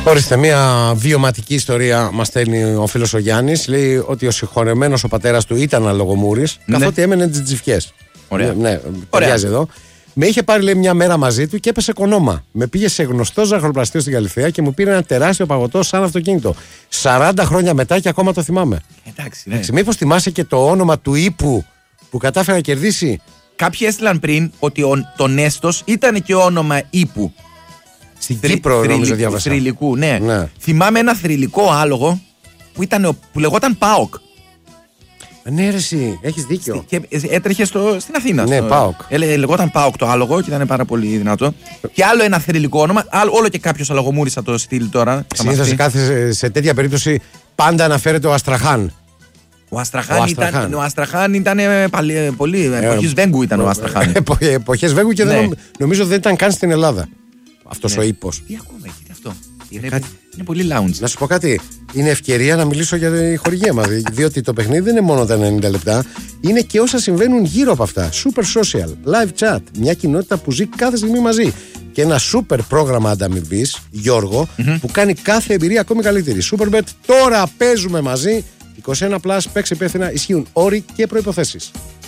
Ορίστε, μια βιωματική ιστορία μας στέλνει ο φίλος ο Γιάννης. Λέει ότι ο συγχωρεμένος ο πατέρας του ήταν αλογομούρης, καθότι έμενε τις τζιφιές. Ωραία. Ναι, ταιριάζει εδώ. Με είχε πάρει, λέει, μια μέρα μαζί του και έπεσε κονόμα. Με πήγε σε γνωστό ζαχαροπλαστείο στην Καλυθέα και μου πήρε ένα τεράστιο παγωτό σαν αυτοκίνητο. 40 χρόνια μετά και ακόμα το θυμάμαι. Εντάξει, ναι. Μήπως θυμάσαι και το όνομα του ύπου που κατάφερε να κερδίσει? Κάποιοι έστειλαν πριν ότι το Νέστος ήταν και όνομα ύπου. Στην Κύπρο, νομίζω, διάβασα. Θρυλικού, ναι. Θυμάμαι ένα θρυλικό άλογο που λεγόταν ΠΑΟΚ. Ναι, ρε, εσύ, έχεις δίκιο. Και έτρεχε στην Αθήνα. Ναι, ΠΑΟΚ. Λεγόταν ΠΑΟΚ το άλογο και ήταν πάρα πολύ δυνατό. Και άλλο ένα θρυλικό όνομα, όλο και κάποιος αλογομούρης θα το στείλει τώρα. Συνήθως σε τέτοια περίπτωση πάντα αναφέρεται ο Αστραχάν. Ο Αστραχάν ήταν πολύ. Εποχής Βέγκου ήταν ο Αστραχάν. Εποχές Βέγκου και νομίζω δεν ήταν καν στην Ελλάδα αυτός ο ύπος. Τι ακόμα έχει αυτό? Είναι πολύ lounge. Να σου πω κάτι. Είναι ευκαιρία να μιλήσω για τη χορηγία μας. Διότι το παιχνίδι δεν είναι μόνο τα 90 λεπτά, είναι και όσα συμβαίνουν γύρω από αυτά. Super social, live chat, μια κοινότητα που ζει κάθε στιγμή μαζί. Και ένα super πρόγραμμα ανταμοιβής, Γιώργο, που κάνει κάθε εμπειρία ακόμη καλύτερη. Superbet, τώρα παίζουμε μαζί. 21+, παίξε υπεύθυνα, ισχύουν όροι και προϋποθέσεις.